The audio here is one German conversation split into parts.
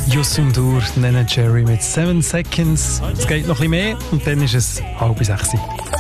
Yusundur, Nena Cherry mit 7 Seconds. Es geht noch ein bisschen mehr und dann ist es 5:30.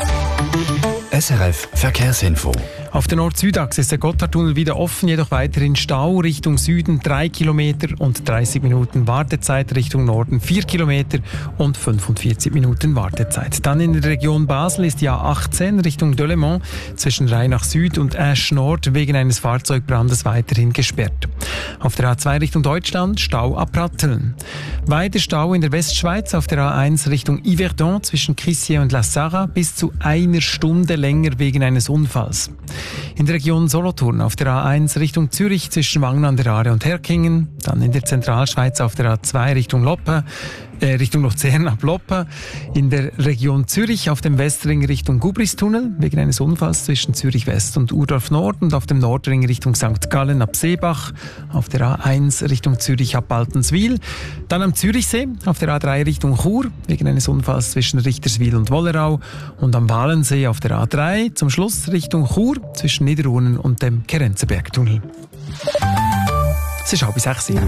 SRF Verkehrsinfo. Auf der Nord-Süd-Achse ist der Gotthardtunnel wieder offen, jedoch weiterhin Stau Richtung Süden 3 Kilometer und 30 Minuten Wartezeit, Richtung Norden 4 Kilometer und 45 Minuten Wartezeit. Dann in der Region Basel ist die A18 Richtung Delémont zwischen Rheinach Süd und Asch Nord wegen eines Fahrzeugbrandes weiterhin gesperrt. Auf der A2 Richtung Deutschland Stau ab Ratteln. Weiter Stau in der Westschweiz auf der A1 Richtung Yverdon zwischen Crissier und La Sarre bis zu 1 Stunde länger wegen eines Unfalls. In der Region Solothurn auf der A1 Richtung Zürich zwischen Wangen an der Aare und Herkingen, dann in der Zentralschweiz auf der A2 Richtung Luzern ab Loppe, in der Region Zürich auf dem Westring Richtung Gubristunnel wegen eines Unfalls zwischen Zürich West und Urdorf Nord und auf dem Nordring Richtung St. Gallen ab Seebach, auf der A1 Richtung Zürich ab Baltenswil, dann am Zürichsee auf der A3 Richtung Chur wegen eines Unfalls zwischen Richterswil und Wollerau und am Walensee auf der A3 zum Schluss Richtung Chur zwischen Niederurnen und dem Kerenzenbergtunnel. Es ist 5:30.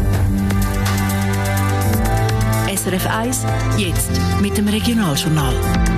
SRF 1, jetzt mit dem Regionaljournal.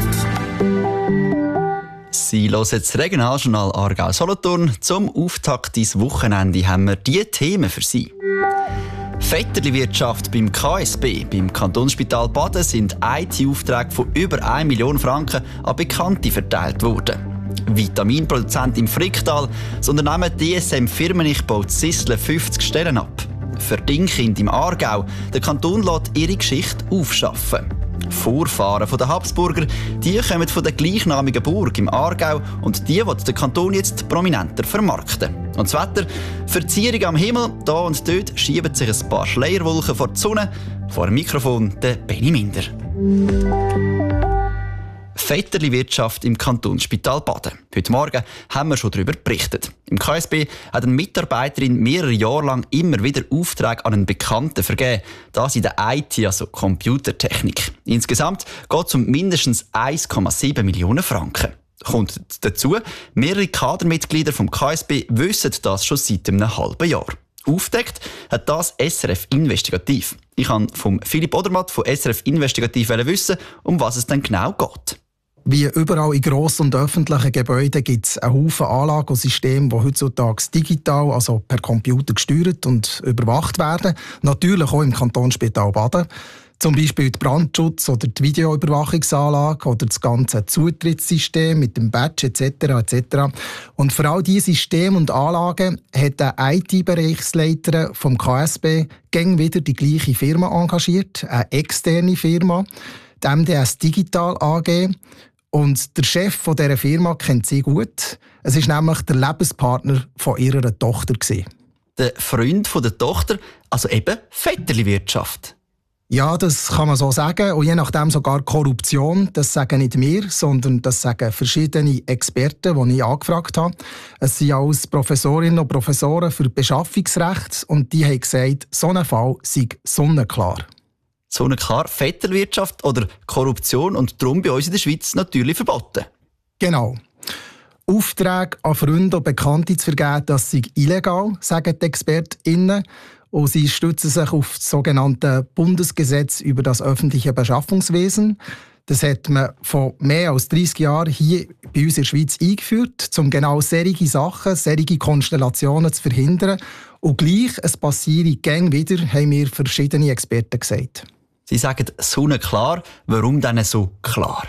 Sie hören das Regionaljournal Aargau-Solothurn. Zum Auftakt dieses Wochenende haben wir diese Themen für Sie. Vetterli-Wirtschaft beim KSB. Beim Kantonsspital Baden sind IT-Aufträge von über 1 Million Franken an Bekannte verteilt worden. Vitaminproduzent im Fricktal. Das Unternehmen DSM Firmenich baut Sissle 50 Stellen ab. Für Dinkind im Aargau. Der Kanton lässt ihre Geschichte aufschaffen. Vorfahren der Habsburger, die kommen von der gleichnamigen Burg im Aargau und die will der Kanton jetzt prominenter vermarkten. Und das Wetter? Verzierung am Himmel, da und dort schieben sich ein paar Schleierwolken vor die Sonne. Vor dem Mikrofon der Benny Minder. Vetterli-Wirtschaft im Kantonsspital Baden. Heute Morgen haben wir schon darüber berichtet. Im KSB hat eine Mitarbeiterin mehrere Jahre lang immer wieder Aufträge an einen Bekannten vergeben. Das in der IT, also Computertechnik. Insgesamt geht es um mindestens 1,7 Millionen Franken. Kommt dazu, mehrere Kadermitglieder vom KSB wissen das schon seit einem halben Jahr. Aufgedeckt hat das SRF Investigativ. Ich wollte von Philipp Odermatt von SRF Investigativ wissen, um was es denn genau geht. Wie überall in grossen und öffentlichen Gebäuden gibt es einen Haufen Anlagen und Systeme, die heutzutage digital, also per Computer gesteuert und überwacht werden. Natürlich auch im Kantonsspital Baden. Zum Beispiel die Brandschutz- oder die Videoüberwachungsanlage oder das ganze Zutrittssystem mit dem Badge etc. etc. Und für all diese Systeme und Anlagen hat der IT-Bereichsleiter vom KSB gäng wieder die gleiche Firma engagiert, eine externe Firma, die MDS Digital AG. Und der Chef von dieser Firma kennt sie gut. Es war nämlich der Lebenspartner von ihrer Tochter. Der Freund von der Tochter, also eben Vetterli-Wirtschaft. Ja, das kann man so sagen. Und je nachdem sogar Korruption. Das sagen nicht wir, sondern das sagen verschiedene Experten, die ich angefragt habe. Es sind alles Professorinnen und Professoren für Beschaffungsrecht. Und die haben gesagt, so ein Fall sei sonnenklar. Sonnenklar, Vetterwirtschaft oder Korruption und darum bei uns in der Schweiz natürlich verboten. Genau. Aufträge an Freunde und Bekannte zu vergeben, das sei illegal, sagen die ExpertInnen. Und sie stützen sich auf das sogenannte Bundesgesetz über das öffentliche Beschaffungswesen. Das hat man vor mehr als 30 Jahren hier bei uns in der Schweiz eingeführt, um genau solche Sachen, solche Konstellationen zu verhindern. Und gleich, es passiere gäng wieder, haben mir verschiedene Experten gesagt. Sie sagen sonnenklar. Warum denn so klar?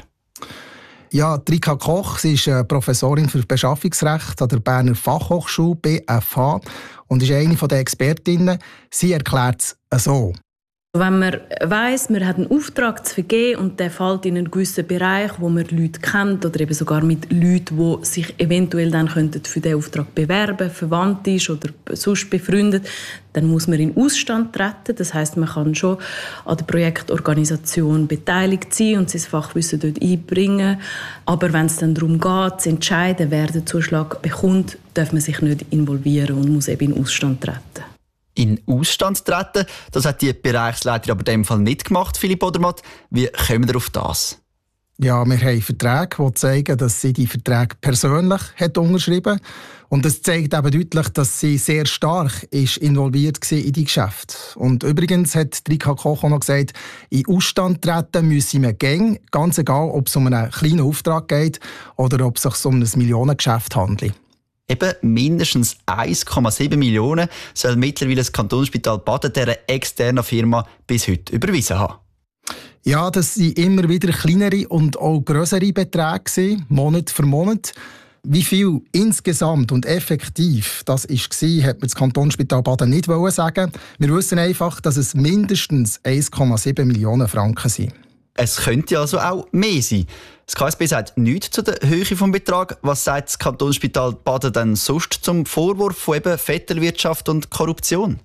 Ja, Rika Koch, sie ist Professorin für Beschaffungsrecht an der Berner Fachhochschule BFH und ist eine der Expertinnen. Sie erklärt es so. Wenn man weiss, man hat einen Auftrag zu vergeben und der fällt in einen gewissen Bereich, wo man Leute kennt oder eben sogar mit Leuten, die sich eventuell dann für diesen Auftrag bewerben, verwandt ist oder sonst befreundet, dann muss man in Ausstand treten. Das heisst, man kann schon an der Projektorganisation beteiligt sein und sein Fachwissen dort einbringen. Aber wenn es dann darum geht, zu entscheiden, wer den Zuschlag bekommt, darf man sich nicht involvieren und muss eben in Ausstand treten. In Ausstand treten, das hat die Bereichsleiterin aber in dem Fall nicht gemacht, Philipp Odermatt. Wie kommen wir auf das? Ja, wir haben Verträge, die zeigen, dass sie die Verträge persönlich hat unterschrieben hat. Und das zeigt eben deutlich, dass sie sehr stark involviert war in die Geschäfte. Und übrigens hat Rika Koch auch noch gesagt, in Ausstand treten müsse man gehen, ganz egal, ob es um einen kleinen Auftrag geht oder ob es sich um ein Millionengeschäft handelt. Eben mindestens 1,7 Millionen soll mittlerweile das Kantonsspital Baden dieser externen Firma bis heute überwiesen haben. Ja, das waren immer wieder kleinere und auch grössere Beträge, Monat für Monat. Wie viel insgesamt und effektiv das war, hat mir das Kantonsspital Baden nicht sagen. Wir wissen einfach, dass es mindestens 1,7 Millionen Franken sind. Es könnte also auch mehr sein. Das KSB sagt nichts zu der Höhe des Betrags. Was sagt das Kantonsspital Baden denn sonst zum Vorwurf von eben Vetternwirtschaft und Korruption?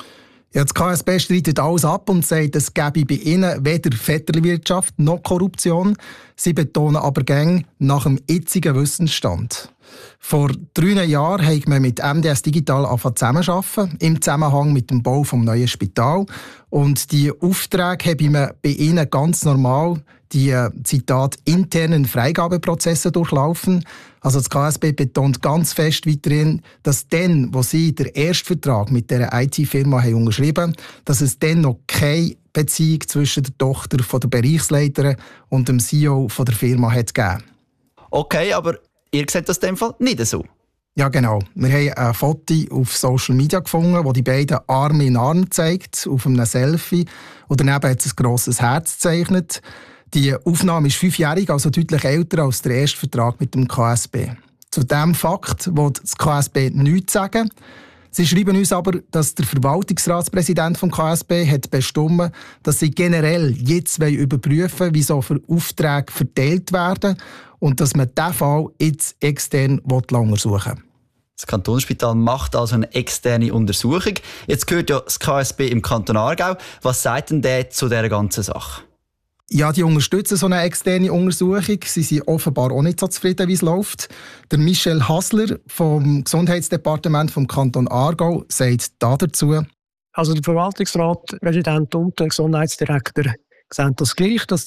Ja, das KSB streitet alles ab und sagt, es gebe bei ihnen weder Vetternwirtschaft noch Korruption. Sie betonen aber gern nach dem jetzigen Wissensstand. Vor 3 Jahren haben wir mit MDS Digital zusammengearbeitet, im Zusammenhang mit dem Bau des neuen Spitals. Und die Aufträge haben wir bei ihnen ganz normal die, Zitat, internen Freigabeprozesse durchlaufen. Also das KSB betont ganz fest weiterhin, dass dann, wo sie den Erstvertrag mit der IT-Firma unterschrieben haben, dass es dann noch keine Beziehung zwischen der Tochter von der Bereichsleiterin und dem CEO von der Firma hat gegeben. Okay, aber ihr seht das in dem Fall nicht so? Ja, genau. Wir haben ein Foto auf Social Media gefunden, das die beiden Arme in Arm zeigt, auf einem Selfie. Und daneben hat es ein grosses Herz gezeichnet. Die Aufnahme ist 5-jährig, also deutlich älter als der erste Vertrag mit dem KSB. Zu diesem Fakt will das KSB nichts sagen. Sie schreiben uns aber, dass der Verwaltungsratspräsident des KSB hat bestimmt, dass sie generell jetzt überprüfen wollen, wie so für Aufträge verteilt werden und dass man diesen Fall jetzt extern untersuchen will. Das Kantonsspital macht also eine externe Untersuchung. Jetzt gehört ja das KSB im Kanton Aargau. Was sagt denn der zu dieser ganzen Sache? Ja, die unterstützen so eine externe Untersuchung. Sie sind offenbar auch nicht so zufrieden, wie es läuft. Der Michel Hasler vom Gesundheitsdepartement vom Kanton Aargau sagt dazu: Also der Verwaltungsratspräsident und der Gesundheitsdirektor sehen das gleich, dass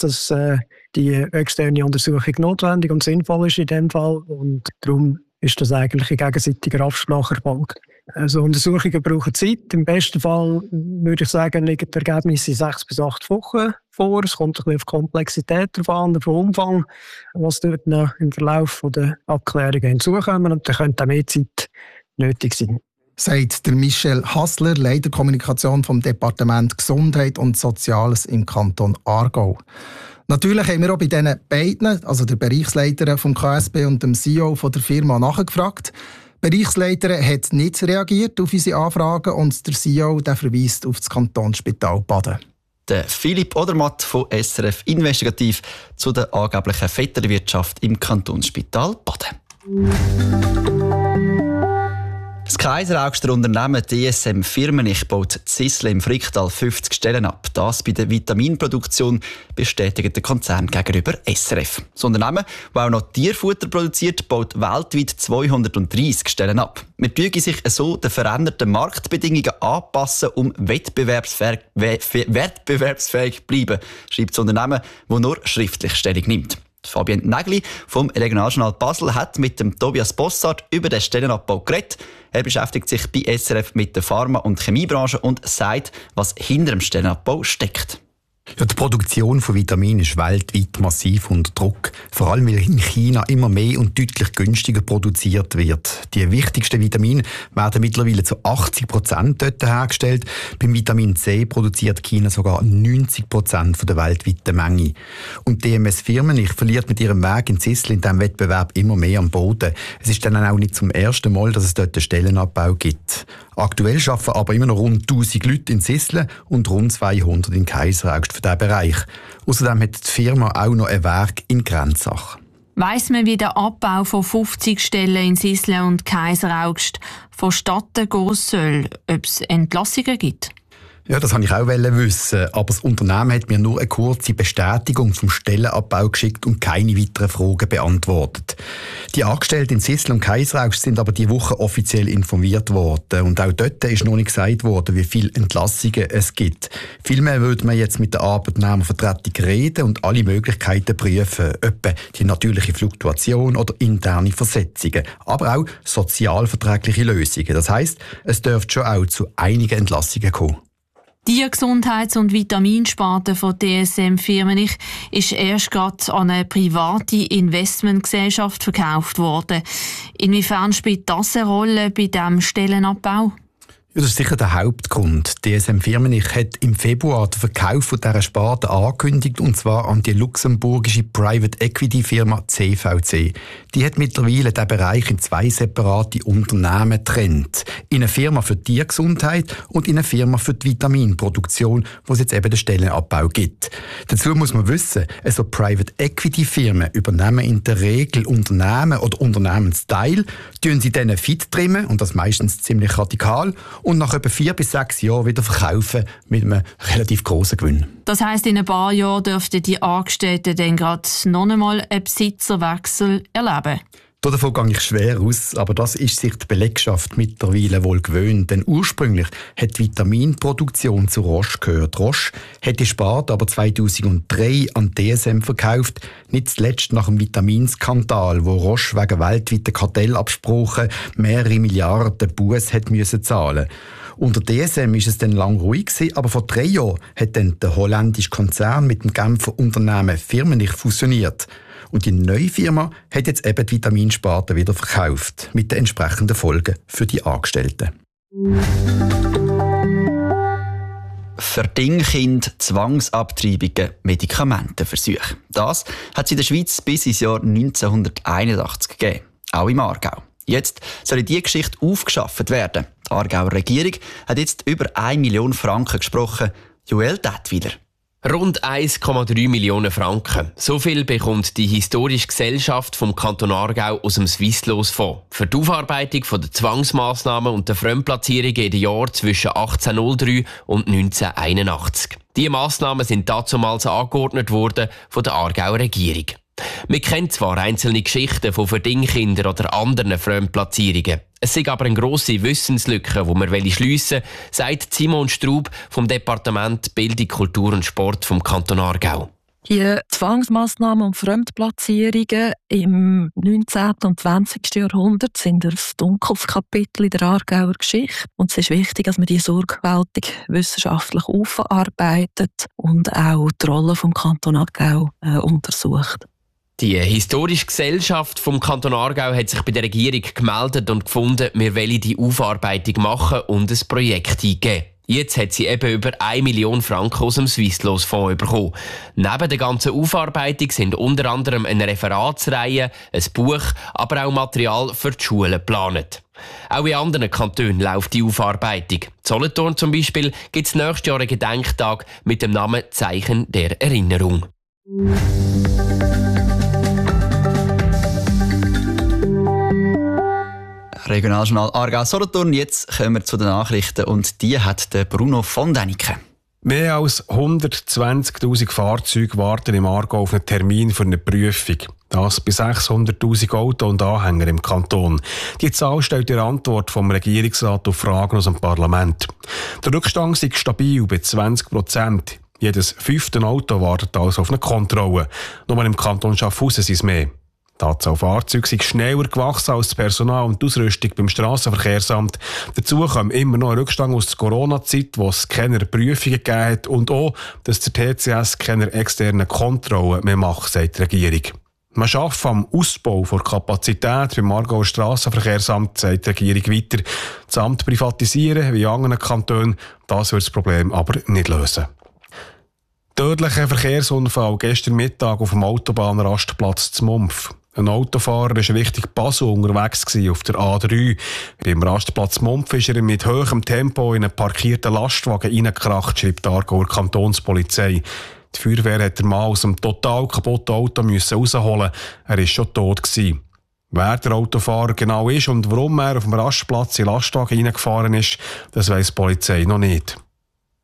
die externe Untersuchung notwendig und sinnvoll ist in dem Fall. Und darum ist das eigentlich in gegenseitiger Absprache erfolgt. Also Untersuchungen brauchen Zeit. Im besten Fall würde ich sagen, liegen die Ergebnisse in 6 bis 8 Wochen vor. Es kommt ein bisschen auf die Komplexität drauf an, auf den Umfang, was dort noch im Verlauf der Abklärungen hinzukommen. Und dann könnte auch mehr Zeit nötig sein. Sagt der Michel Hasler, Leiter Kommunikation vom Departement Gesundheit und Soziales im Kanton Aargau. Natürlich haben wir auch bei diesen beiden, also der Bereichsleiterin vom KSB und dem CEO von der Firma, nachgefragt. Die Bereichsleiterin hat nicht reagiert auf unsere Anfragen und der CEO der verweist auf das Kantonsspital Baden. Der Philipp Odermatt von SRF Investigativ zu der angeblichen Vetternwirtschaft im Kantonsspital Baden. Das Kaiseraugster Unternehmen DSM Firmenich baut in Sissle im Fricktal 50 Stellen ab. Das bei der Vitaminproduktion, bestätigt der Konzern gegenüber SRF. Das Unternehmen, das auch noch Tierfutter produziert, baut weltweit 230 Stellen ab. Man tue sich so den veränderten Marktbedingungen anpassen, um wettbewerbsfähig zu bleiben, schreibt das Unternehmen, das nur schriftlich Stellung nimmt. Fabian Nägli vom Regionaljournal Basel hat mit dem Tobias Bossart über den Stellenabbau geredet. Er beschäftigt sich bei SRF mit der Pharma- und Chemiebranche und sagt, was hinter dem Stellenabbau steckt. Ja, die Produktion von Vitaminen ist weltweit massiv unter Druck. Vor allem, weil in China immer mehr und deutlich günstiger produziert wird. Die wichtigsten Vitamine werden mittlerweile zu 80% dort hergestellt. Beim Vitamin C produziert China sogar 90% der weltweiten Menge. Und DMS Firmenich verliert mit ihrem Weg in Sissle in diesem Wettbewerb immer mehr am Boden. Es ist dann auch nicht zum ersten Mal, dass es dort einen Stellenabbau gibt. Aktuell arbeiten aber immer noch rund 1000 Leute in Sissle und rund 200 in Kaiseraugst für diesen Bereich. Außerdem hat die Firma auch noch ein Werk in Grenzach. Weiss man, wie der Abbau von 50 Stellen in Sissle und Kaiseraugst vonstatten gehen soll, ob es Entlassungen gibt? Ja, das wollte ich auch wissen. Aber das Unternehmen hat mir nur eine kurze Bestätigung vom Stellenabbau geschickt und keine weiteren Fragen beantwortet. Die Angestellten in Sissel und Kaisrauch sind aber diese Woche offiziell informiert worden. Und auch dort ist noch nicht gesagt worden, wie viele Entlassungen es gibt. Vielmehr würde man jetzt mit der Arbeitnehmervertretung reden und alle Möglichkeiten prüfen. Etwa die natürliche Fluktuation oder interne Versetzungen. Aber auch sozialverträgliche Lösungen. Das heisst, es dürfte schon auch zu einigen Entlassungen kommen. Die Gesundheits- und Vitaminsparte von DSM Firmenich ist erst gerade an eine private Investmentgesellschaft verkauft worden. Inwiefern spielt das eine Rolle bei diesem Stellenabbau? Ja, das ist sicher der Hauptgrund. DSM Firmenich hat im Februar den Verkauf von dieser Sparte angekündigt, und zwar an die luxemburgische Private Equity Firma CVC. Die hat mittlerweile diesen Bereich in 2 separate Unternehmen getrennt. In eine Firma für die Tiergesundheit und in eine Firma für die Vitaminproduktion, wo es jetzt eben den Stellenabbau gibt. Dazu muss man wissen, also Private Equity Firmen übernehmen in der Regel Unternehmen oder Unternehmensteile, tun sie denen fit trimmen, und das meistens ziemlich radikal, und nach etwa 4 bis 6 Jahren wieder verkaufen mit einem relativ grossen Gewinn. Das heisst, in ein paar Jahren dürften die Angestellten dann gerade noch einmal einen Besitzerwechsel erleben. Davon gehe ich schwer aus, aber das ist sich die Belegschaft mittlerweile wohl gewöhnt. Denn ursprünglich hat die Vitaminproduktion zu Roche gehört. Roche hat die Sparte aber 2003 an DSM verkauft, nicht zuletzt nach dem Vitaminskandal, wo Roche wegen weltweiter Kartellabsprachen mehrere Milliarden Buß hat müssen zahlen. Unter DSM ist es dann lang ruhig gewesen, aber vor 3 Jahren hat dann der holländische Konzern mit dem Genfer Unternehmen Firmenich fusioniert. Und die neue Firma hat jetzt eben die Vitaminsparte wieder verkauft, mit den entsprechenden Folgen für die Angestellten. Verdingkind, Zwangsabtreibungen, Medikamentenversuche. Das hat es in der Schweiz bis ins Jahr 1981 gegeben, auch im Aargau. Jetzt soll die Geschichte aufgeschafft werden. Die Aargauer Regierung hat jetzt über 1 Million Franken gesprochen. Joel Detwiler. Rund 1,3 Millionen Franken. So viel bekommt die historische Gesellschaft vom Kanton Aargau aus dem Swisslos-Fonds für die Aufarbeitung der Zwangsmassnahmen und der Fremdplatzierungen in den Jahren zwischen 1803 und 1981. Diese Massnahmen sind damals angeordnet worden von der Aargauer Regierung. Man kennt zwar einzelne Geschichten von Verdingkindern oder anderen Fremdplatzierungen. Es ist aber eine grosse Wissenslücke, die wir schliessen wollen, sagt Simon Straub vom Departement Bildung, Kultur und Sport vom Kanton Aargau. Die Zwangsmassnahmen und Fremdplatzierungen im 19. und 20. Jahrhundert sind ein dunkles Kapitel in der Aargauer Geschichte. Und es ist wichtig, dass man die sorgfältig wissenschaftlich aufarbeitet und auch die Rolle vom Kanton Aargau untersucht. Die historische Gesellschaft vom Kanton Aargau hat sich bei der Regierung gemeldet und gefunden, wir wollen die Aufarbeitung machen und ein Projekt eingeben. Jetzt hat sie eben über 1 Million Franken aus dem Swisslos-Fonds bekommen. Neben der ganzen Aufarbeitung sind unter anderem eine Referatsreihe, ein Buch, aber auch Material für die Schulen geplant. Auch in anderen Kantonen läuft die Aufarbeitung. In Solothurn zum Beispiel gibt es nächstes Jahr einen Gedenktag mit dem Namen Zeichen der Erinnerung. Regionaljournal Aargau-Solothurn. Jetzt kommen wir zu den Nachrichten und die hat der Bruno von Däniken. Mehr als 120'000 Fahrzeuge warten im Aargau auf einen Termin für eine Prüfung. Das bei 600'000 Autos und Anhänger im Kanton. Die Zahl stellt die Antwort vom Regierungsrat auf Fragen aus dem Parlament. Der Rückstand ist stabil bei 20%. Jedes 5. Auto wartet also auf eine Kontrolle. Nur im Kanton Schaffhausen sind es mehr. Die Anzahl Fahrzeuge ist schneller gewachsen als das Personal und die Ausrüstung beim Strassenverkehrsamt. Dazu kommt immer noch ein Rückstand aus der Corona-Zeit, wo es keine Prüfungen gegeben hat und auch, dass der TCS keine externen Kontrollen mehr macht, sagt die Regierung. Man arbeitet am Ausbau der Kapazität beim Aargauer Strassenverkehrsamt, sagt die Regierung weiter. Das Amt privatisieren, wie in anderen Kantonen, das wird das Problem aber nicht lösen. Tödlicher Verkehrsunfall gestern Mittag auf dem Autobahnrastplatz zu Mumpf. Ein Autofahrer war Richtung Basel unterwegs auf der A3. Beim Rastplatz Mumpf ist er mit hohem Tempo in einen parkierten Lastwagen reingekracht, schreibt die Aargauer Kantonspolizei. Die Feuerwehr hat den Mann aus dem total kaputten Auto rausholen. Er war schon tot. Wer der Autofahrer genau ist und warum er auf dem Rastplatz in den Lastwagen reingefahren ist, das weiss die Polizei noch nicht.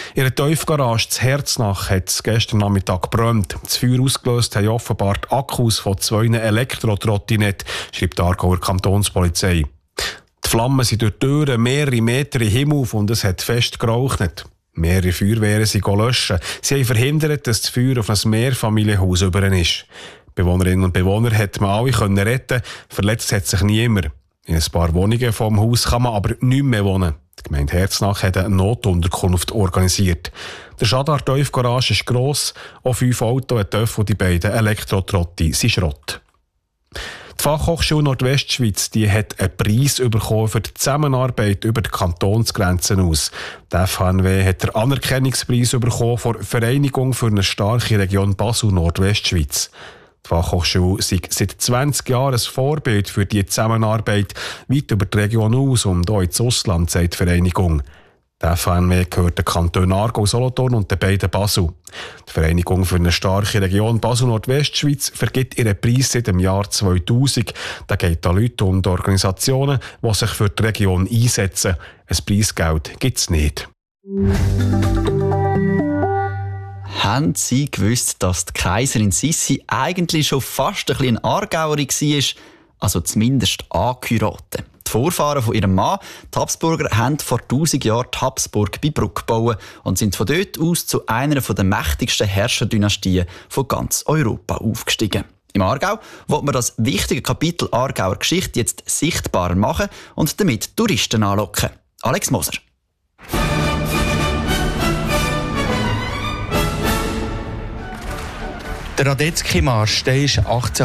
In einer Tiefgarage in Herznach hat es gestern Nachmittag gebrannt. Das Feuer ausgelöst haben offenbar die Akkus von 2 Elektrotrottinetten, schreibt die Aargauer Kantonspolizei. Die Flammen sind durch die Türen mehrere Meter in den Himmel auf und es hat fest geraucht. Mehrere Feuerwehren sind löschen. Sie haben verhindert, dass das Feuer auf ein Mehrfamilienhaus über ist. Bewohnerinnen und Bewohner konnte man alle retten, verletzt hat sich niemand. In ein paar Wohnungen vom Haus kann man aber nicht mehr wohnen. Die Gemeinde Herznach hat eine Notunterkunft organisiert. Der Schaden an der Tiefgarage ist gross. Auch 5 Autos, ein TÜV und die beiden Elektrotrotti sind Schrott. Die Fachhochschule Nordwestschweiz die hat einen Preis bekommen für die Zusammenarbeit über die Kantonsgrenzen aus. Die FHNW hat den Anerkennungspreis bekommen von der Vereinigung für eine starke Region Basel-Nordwestschweiz. Die Fachhochschule ist seit 20 Jahren ein Vorbild für die Zusammenarbeit weit über die Region aus und auch ins Ausland, sagt die Vereinigung. Die FHNW gehört den Kantonen Aargau, Solothurn und den beiden Basel. Die Vereinigung für eine starke Region Basel-Nordwestschweiz vergibt ihren Preis seit dem Jahr 2000. Da geht es Leute und Organisationen, die sich für die Region einsetzen. Ein Preisgeld gibt es nicht. Haben Sie gewusst, dass die Kaiserin Sissi eigentlich schon fast ein bisschen Aargauerin war? Also zumindest angeheiratet. Die Vorfahren von ihrem Mann, die Habsburger, haben vor 1000 Jahren die Habsburg bei Bruck gebaut und sind von dort aus zu einer der mächtigsten Herrscherdynastien von ganz Europa aufgestiegen. Im Aargau will man das wichtige Kapitel Aargauer Geschichte jetzt sichtbarer machen und damit Touristen anlocken. Alex Moser. Der Radetzky-Marsch ist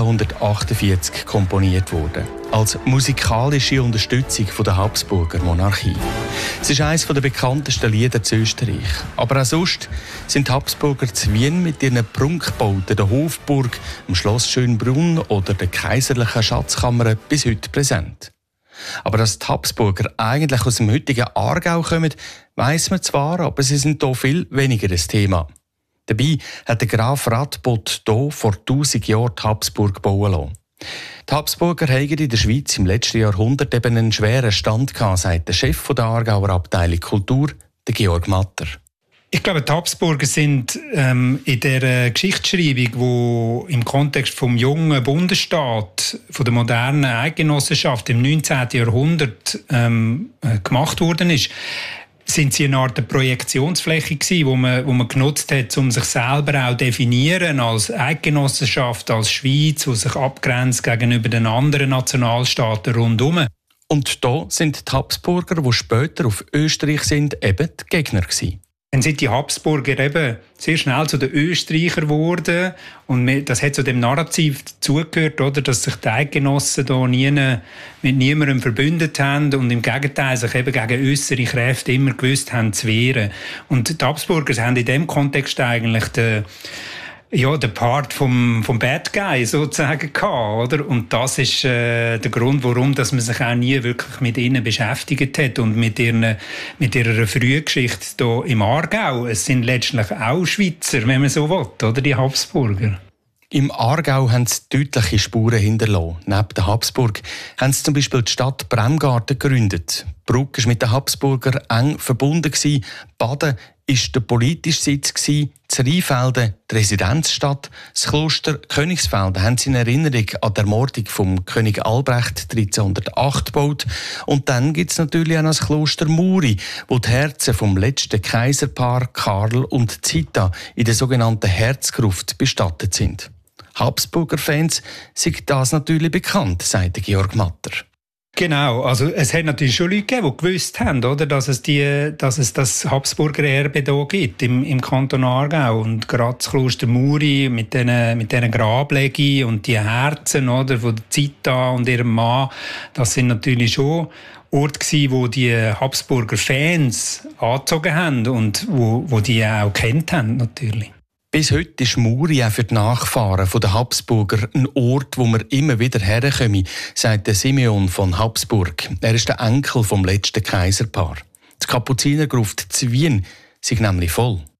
1848 komponiert worden, als musikalische Unterstützung der Habsburger Monarchie. Es ist eines der bekanntesten Lieder zu Österreich. Aber auch sonst sind die Habsburger zu Wien mit ihren Prunkbauten, der Hofburg, dem Schloss Schönbrunn oder der kaiserlichen Schatzkammer bis heute präsent. Aber dass die Habsburger eigentlich aus dem heutigen Aargau kommen, weiss man zwar, aber sie sind hier viel weniger das Thema. Dabei hat der Graf Radbot hier vor 1000 Jahren die Habsburg bauen lassen. Die Habsburger hatten in der Schweiz im letzten Jahrhundert eben einen schweren Stand gehabt, sagt der Chef der Aargauer Abteilung Kultur, der Georg Matter. Ich glaube, die Habsburger sind in der Geschichtsschreibung, die im Kontext vom jungen Bundesstaat, von der modernen Eidgenossenschaft im 19. Jahrhundert gemacht worden ist, sind sie eine Art Projektionsfläche gewesen, wo man genutzt hat, um sich selber auch zu definieren als Eidgenossenschaft, als Schweiz, die sich abgrenzt gegenüber den anderen Nationalstaaten rundherum. Und da sind die Habsburger, die später auf Österreich sind, eben die Gegner gewesen. Dann sind die Habsburger eben sehr schnell zu den Österreichern geworden und das hat zu dem Narrativ dazugehört, oder, dass sich die Eidgenossen da mit niemandem verbündet haben und im Gegenteil sich eben gegen äußere Kräfte immer gewusst haben zu wehren. Und die Habsburger haben in dem Kontext eigentlich den Part vom Bad Guy sozusagen gehabt, oder? Und das ist der Grund, warum dass man sich auch nie wirklich mit ihnen beschäftigt hat und mit ihrer Frühgeschichte hier im Aargau. Es sind letztlich auch Schweizer, wenn man so will, oder? Die Habsburger. Im Aargau haben sie deutliche Spuren hinterlassen. Neben der Habsburg haben sie zum Beispiel die Stadt Bremgarten gegründet. Bruck war mit den Habsburger eng verbunden. Baden war der politische Sitz. Das Rheinfelden die Residenzstadt. Das Kloster Königsfelden haben sie in Erinnerung an die Ermordung vom König Albrecht 1308 gebaut. Und dann gibt es natürlich auch das Kloster Muri, wo die Herzen vom letzten Kaiserpaar Karl und Zita in der sogenannten Herzgruft bestattet sind. Habsburger-Fans sind das natürlich bekannt, sagt Georg Matter. Genau, also es hat natürlich schon Leute gegeben, die gewusst haben, oder, dass es das Habsburger Erbe hier gibt im Kanton Aargau und gerade das Kloster Muri mit diesen Grablegungen und die Herzen, oder, von Zita und ihrem Mann, das sind natürlich schon Orte gewesen, wo die Habsburger Fans angezogen haben und wo die auch kennt haben natürlich. Bis heute ist Muri auch für die Nachfahren der Habsburger ein Ort, wo wir immer wieder herkommen, sagt der Simeon von Habsburg. Er ist der Enkel vom letzten Kaiserpaar. Die Kapuzinergruft zu Wien sind nämlich voll. Es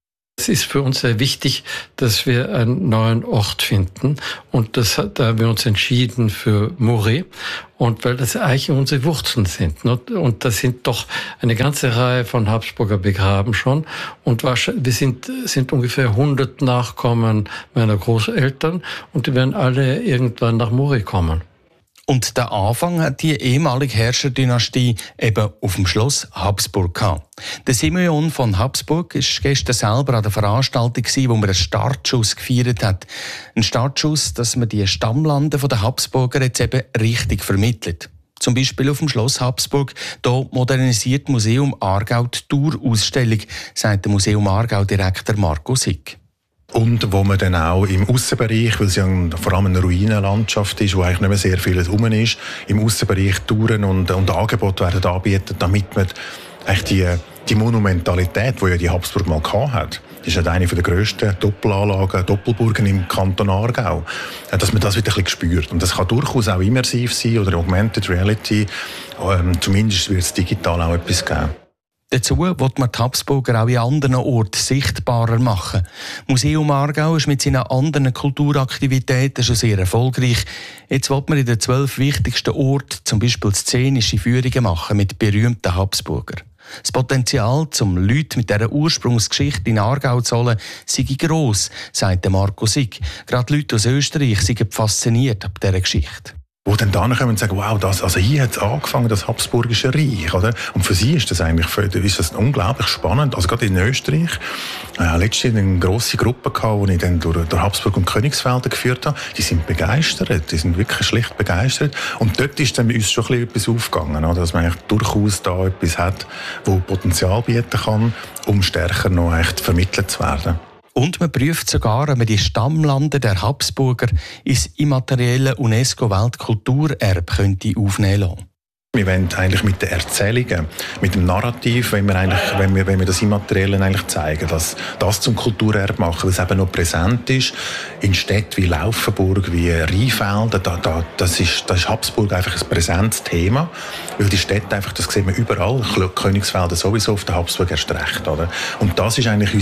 Es ist für uns sehr wichtig, dass wir einen neuen Ort finden. Und da haben wir uns entschieden für Moret. Und weil das eigentlich unsere Wurzeln sind. Und da sind doch eine ganze Reihe von Habsburger begraben schon. Und wir sind ungefähr 100 Nachkommen meiner Großeltern. Und die werden alle irgendwann nach Moret kommen. Und der Anfang hat die ehemalige Herrscherdynastie eben auf dem Schloss Habsburg gehabt. Der Simeon von Habsburg war gestern selber an der Veranstaltung, wo man einen Startschuss gefeiert hat. Ein Startschuss, dass man die Stammlande der Habsburger jetzt eben richtig vermittelt. Zum Beispiel auf dem Schloss Habsburg. Hier modernisiert Museum Aargau die Tourausstellung, sagt der Museum Aargau-Direktor Marco Sick. Und wo man dann auch im Aussenbereich, weil es ja vor allem eine Ruinenlandschaft ist, wo eigentlich nicht mehr sehr vieles rum ist, im Aussenbereich Touren und Angebote werden anbieten, damit man eigentlich die Monumentalität, die ja die Habsburg mal hatte, das ist eine der grössten Doppelanlagen, Doppelburgen im Kanton Aargau, dass man das wieder ein bisschen spürt. Und das kann durchaus auch immersiv sein oder Augmented Reality. Zumindest wird es digital auch etwas geben. Dazu will man die Habsburger auch in anderen Orten sichtbarer machen. Museum Aargau ist mit seinen anderen Kulturaktivitäten schon sehr erfolgreich. Jetzt will man in den 12 wichtigsten Orten zum Beispiel szenische Führungen machen mit berühmten Habsburger. Das Potenzial, um Leute mit dieser Ursprungsgeschichte in Aargau zu holen, sei gross, sagt Marco Sick. Gerade Leute aus Österreich sind fasziniert ab dieser Geschichte. Wo dann kommen und sagen, wow, hier hat es angefangen, das Habsburgische Reich, oder? Und für sie ist das eigentlich unglaublich spannend. Also gerade in Österreich, letztens eine grosse Gruppe gehabt, die ich dann durch Habsburg und Königsfelden geführt habe. Die sind begeistert, die sind wirklich schlicht begeistert. Und dort ist dann bei uns schon ein bisschen etwas aufgegangen, oder? Dass man eigentlich durchaus da etwas hat, wo Potenzial bieten kann, um stärker noch echt vermittelt zu werden. Und man prüft sogar, ob man die Stammlande der Habsburger ins immaterielle UNESCO-Weltkulturerbe könnte aufnehmen lassen. Wir wollen eigentlich mit den Erzählungen, mit dem Narrativ, wenn wir das Immaterielle eigentlich zeigen, dass das zum Kulturerbe machen, weil es eben noch präsent ist in Städten wie Laufenburg, wie Rheinfelden. Das ist Habsburg einfach ein präsentes Thema, weil die Städte einfach, das sieht man überall, Königsfelden sowieso, auf der Habsburg erst recht, oder? Und das ist eigentlich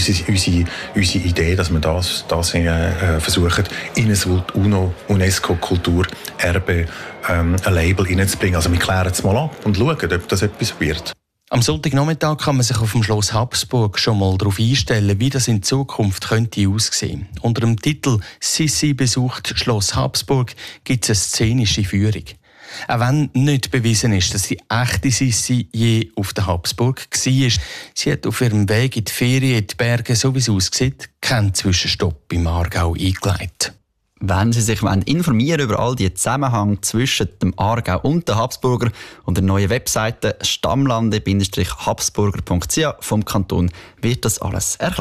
unsere Idee, dass wir das versuchen, in ein UNESCO-Kulturerbe ein Label reinzubringen. Also wir klären es mal ab und schauen, ob das etwas wird. Am Sonntagnachmittag kann man sich auf dem Schloss Habsburg schon mal darauf einstellen, wie das in Zukunft könnte aussehen. Unter dem Titel «Sissi besucht Schloss Habsburg» gibt es eine szenische Führung. Auch wenn nicht bewiesen ist, dass die echte Sissi je auf der Habsburg war, sie hat auf ihrem Weg in die Ferien in die Berge, so wie es aussieht, keinen Zwischenstopp im Aargau eingeleitet. Wenn Sie sich informieren über all die Zusammenhänge zwischen dem Aargau und den Habsburger und der neuen Webseite stammlande-habsburger.ch vom Kanton, wird das alles erklärt.